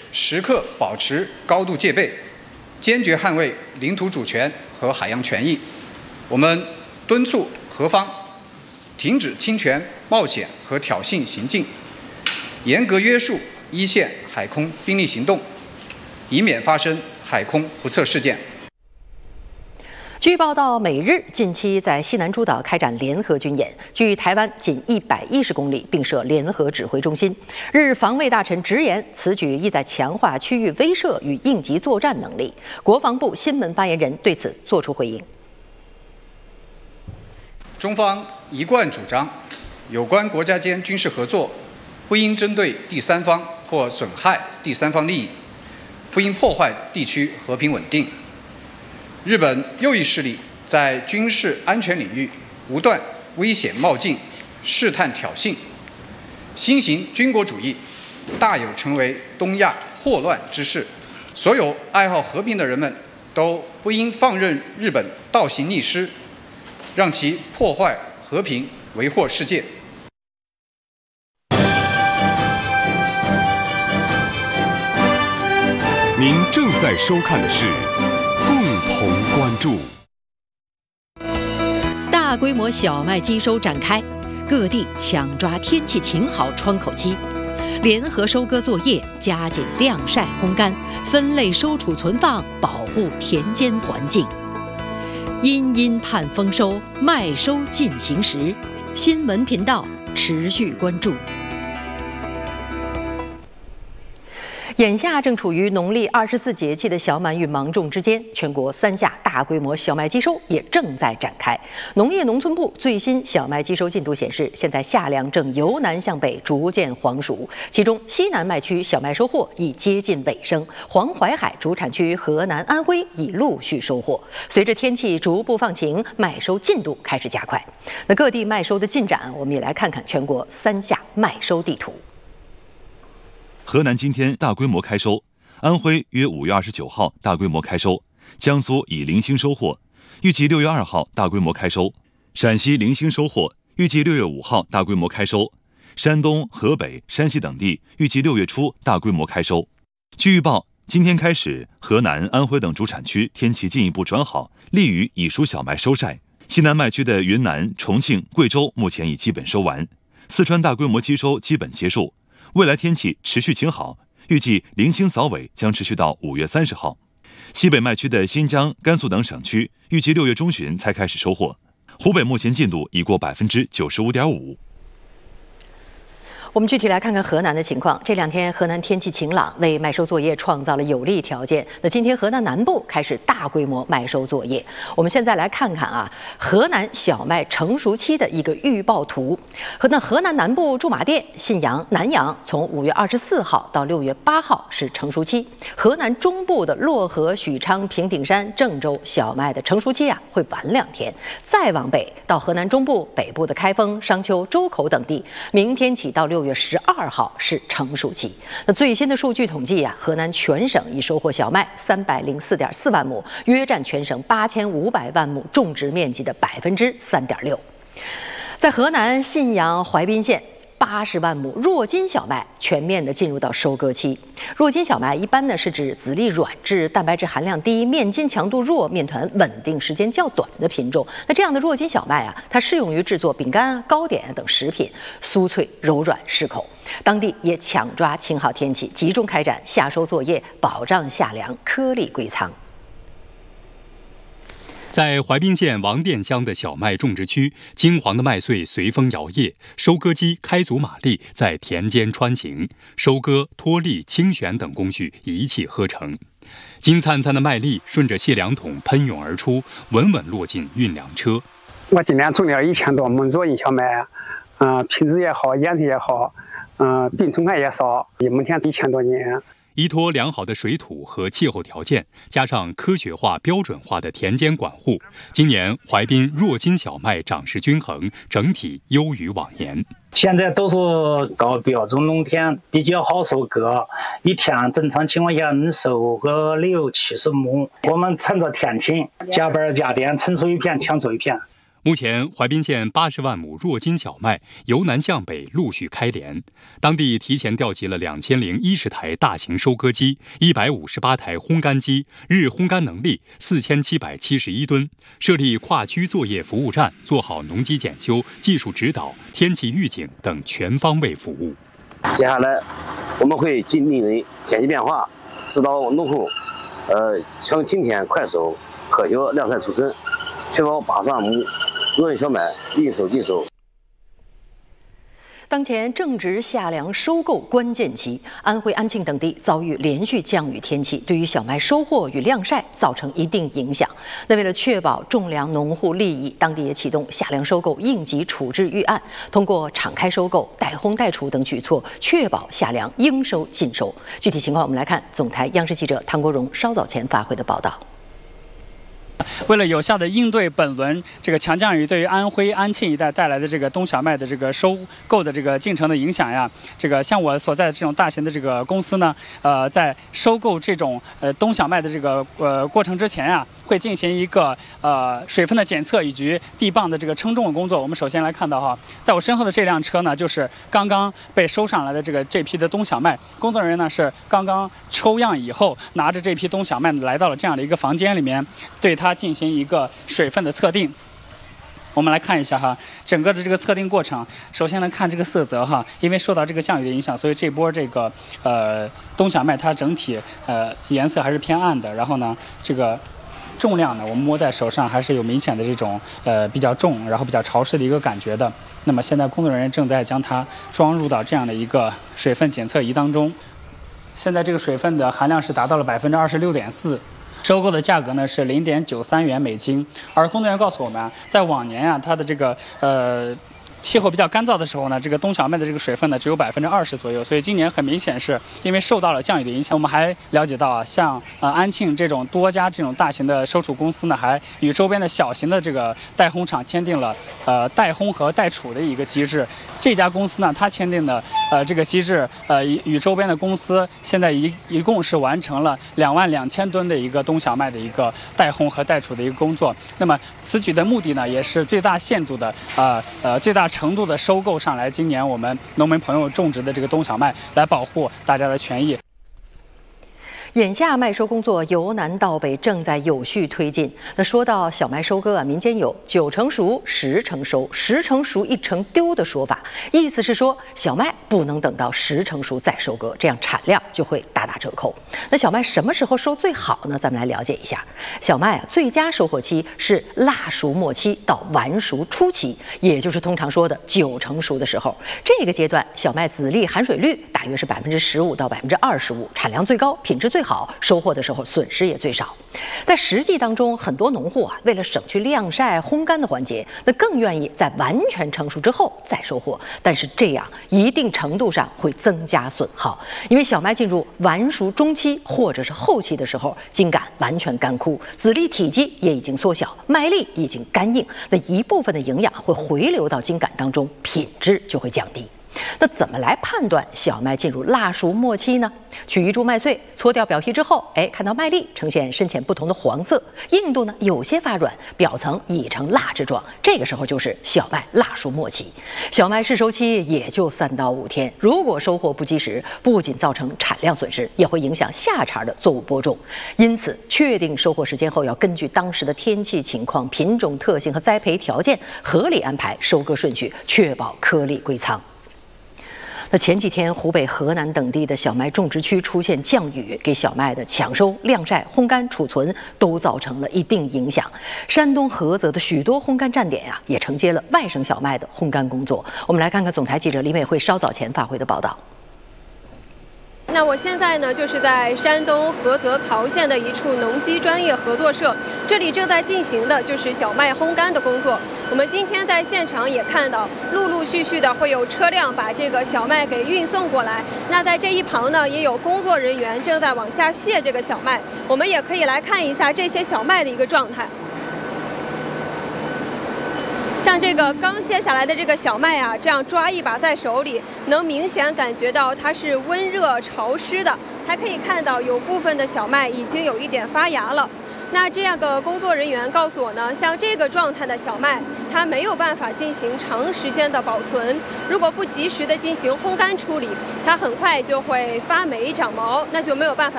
时刻保持高度戒备，坚决捍卫领土主权和海洋权益。我们敦促何方停止侵权、冒险和挑衅行径，严格约束一线海空兵力行动，以免发生海空不测事件。 据报道，美日近期在西南诸岛开展联合军演，距台湾仅110公里，并设联合指挥中心。日防卫大臣直言，此举意在强化区域威慑与应急作战能力。国防部新闻发言人对此作出回应。 中方一贯主张，有关国家间军事合作不应针对第三方或损害第三方利益，不应破坏地区和平稳定。日本右翼势力在军事安全领域不断危险冒进、试探挑衅，新型军国主义大有成为东亚祸乱之势。所有爱好和平的人们都不应放任日本倒行逆施，让其破坏和平、为祸世界。 您正在收看的是共同关注。 大规模小麦机收展开，各地抢抓天气晴好窗口期，联合收割作业加紧晾晒烘干，分类收储存放，保护田间环境。殷殷盼丰收，麦收进行时，新闻频道持续关注。眼下正处于农历24节气的小满与芒种之间，全国3下大规模小麦机收也正在展开。农业农村部最新小麦机收进度显示，现在夏粮正由南向北逐渐黄熟，其中西南麦区小麦收获已接近尾声，黄淮海主产区河南、安徽已陆续收获。随着天气逐步放晴，麦收进度开始加快。那各地麦收的进展，我们也来看看全国3下麦收地图。 河南今天大规模开收，安徽约5月29号大规模开收，江苏已零星收获，预计6月2号大规模开收，陕西零星收获，预计6月5号大规模开收，山东、河北、山西等地预计6月初大规模开收。据预报，今天开始，河南、安徽等主产区天气进一步转好，利于已熟小麦收晒。西南麦区的云南、重庆、贵州目前已基本收完，四川大规模机收基本结束。未来天气持续晴好，预计零星扫尾将持续到5月30号。西北麦区的新疆、甘肃等省区预计6月中旬才开始收获。湖北目前进度已过95.5%。 我们具体来看看河南的情况。这2天河南天气晴朗，为麦收作业创造了有利条件。那今天河南南部开始大规模麦收作业。我们现在来看看河南小麦成熟期的一个预报图。河南南部驻马店、信阳、南阳从5月24号到6月8号是成熟期。河南中部的漯河、许昌、平顶山、郑州小麦的成熟期会晚2天。再往北到河南中部、北部的开封、商丘、周口等地，明天起到6月12号是成熟期。那最新的数据统计河南全省已收获小麦304.4万亩，约占全省8500万亩种植面积的3.6%。在河南信阳淮滨县80万亩弱筋小麦全面的进入到收割期。弱筋小麦一般是指籽粒软质、蛋白质含量低、面筋强度弱、面团稳定时间较短的品种。那这样的弱筋小麦它适用于制作饼干、糕点等食品，酥脆柔软适口。当地也抢抓晴好天气，集中开展夏收作业，保障夏粮颗粒归仓。 在淮滨县王店乡的小麦种植区，金黄的麦穗随风摇曳，收割机开足马力在田间穿行，收割、脱粒、清选等工序一气呵成。金灿灿的麦粒顺着卸粮桶喷涌而出，稳稳落进运粮车。 我今年种了1000多亩弱筋小麦，品质也好，颜色也好，病虫害也少，目前1000多斤。 依托良好的水土和气候条件，加上科学化、标准化的田间管护，今年淮滨弱筋小麦长势均衡，整体优于往年。 现在都是高标准农田，比较好收割，一天正常情况下能收个60-70亩。我们趁着天晴，加班加点，成熟一片抢收一片。 目前，怀滨县80万亩弱筋小麦由南向北陆续开镰，当地提前调集了2010台大型收割机、158台烘干机，日烘干能力4771吨，设立跨区作业服务站，做好农机检修、技术指导、天气预警等全方位服务。 接下来，我们会紧盯天气变化，指导农户，抢今天快收，科学量产储存，确保80万亩弱筋小麦应收尽收。 当前正值夏粮收购关键期，安徽安庆等地遭遇连续降雨天气，对于小麦收获与晾晒造成一定影响。那为了确保种粮农户利益，当地也启动夏粮收购应急处置预案，通过敞开收购、代烘代储等举措，确保夏粮应收尽收。具体情况，我们来看总台央视记者唐国荣稍早前发回的报道。 为了有效地应对本轮这个强降雨对于安徽安庆一带带来的这个冬小麦的这个收购的这个进程的影响呀，这个像我所在的这种大型的这个公司呢，在收购这种冬小麦的这个过程之前呀，会进行一个水分的检测以及地磅的这个称重的工作。我们首先来看到哈，在我身后的这辆车呢，就是刚刚被收上来的这批的冬小麦，工作人员呢是刚刚抽样以后，拿着这批冬小麦来到了这样的一个房间里面，对它进行一个水分的测定。我们来看一下哈，整个的这个测定过程。首先来看这个色泽哈，因为受到这个降雨的影响，所以这波这个冬小麦它整体颜色还是偏暗的。然后呢，这个重量呢，我们摸在手上还是有明显的这种比较重，然后比较潮湿的一个感觉的。那么现在工作人员正在将它装入到这样的一个水分检测仪当中。现在这个水分的含量是达到了26.4%。收购的价格呢是0.93元美金，而工作人员告诉我们啊，在往年啊，它的这个气候比较干燥的时候呢，这个冬小麦的这个水分呢只有20%左右，所以今年很明显是因为受到了降雨的影响。我们还了解到啊，像安庆这种多家这种大型的收储公司呢，还与周边的小型的这个代烘厂签订了代烘和代储的一个机制。这家公司呢，它签订的这个机制与周边的公司现在一共是完成了22000吨的一个冬小麦的一个代烘和代储的一个工作。那么此举的目的呢，也是最大限度的最大程度的收购上来今年我们农民朋友种植的这个冬小麦，来保护大家的权益。 眼下麦收工作由南到北正在有序推进。那说到小麦收割啊，民间有9成熟、10成收、10成熟1成丢的说法，意思是说小麦不能等到10成熟再收割，这样产量就会大打折扣。那小麦什么时候收最好呢？咱们来了解一下。小麦啊，最佳收获期是蜡熟末期到完熟初期，也就是通常说的9成熟的时候。这个阶段，小麦籽粒含水率大约是15%到25%，产量最高，品质最好，收获的时候损失也最少。在实际当中，很多农户啊，为了省去晾晒、烘干的环节，那更愿意在完全成熟之后再收获。但是这样一定程度上会增加损耗，因为小麦进入完熟中期或者是后期的时候，茎秆完全干枯，籽粒体积也已经缩小，麦粒已经干硬，那一部分的营养会回流到茎秆当中，品质就会降低。那怎么来判断小麦进入蜡熟末期呢？取一株麦穗，搓掉表皮之后，看到麦粒呈现深浅不同的黄色，硬度呢有些发软，表层已成蜡质状，这个时候就是小麦蜡熟末期。小麦试收期也就3到5天，如果收获不及时，不仅造成产量损失，也会影响下茬的作物播种。因此，确定收获时间后，要根据当时的天气情况、品种特性和栽培条件，合理安排收割顺序，确保颗粒归仓。那前几天，湖北、河南等地的小麦种植区出现降雨，给小麦的抢收、晾晒、烘干、储存都造成了一定影响。山东菏泽的许多烘干站点呀，也承接了外省小麦的烘干工作。我们来看看总台记者李美慧稍早前发回的报道。 那我现在呢，就是在山东菏泽曹县的一处农机专业合作社，这里正在进行的就是小麦烘干的工作。我们今天在现场也看到，陆陆续续的会有车辆把这个小麦给运送过来。那在这一旁呢，也有工作人员正在往下卸这个小麦。我们也可以来看一下这些小麦的一个状态。像这个刚卸下来的这个小麦啊，这样抓一把在手里，能明显感觉到它是温热潮湿的， 还可以看到有部分的小麦已经有一点发芽了。那这样的工作人员告诉我呢，像这个状态的小麦，它没有办法进行长时间的保存，如果不及时的进行烘干处理，它很快就会发霉长毛，那就没有办法